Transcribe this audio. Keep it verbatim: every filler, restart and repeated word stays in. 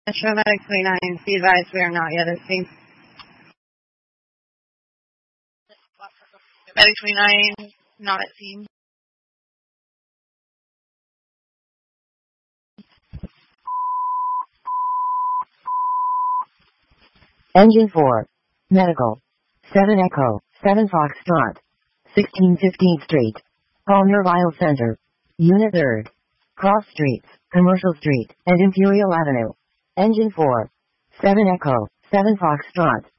Metro Medic twenty-nine, be advised we are not yet at scene. Medic twenty-nine, not at scene. Engine four. Medical. seven Echo, seven Foxtrot. sixteen fifteenth Street. Palmer Vile Center. Unit third. Cross Streets, Commercial Street, and Imperial Avenue. Engine four. seven Echo, seven Foxtrot.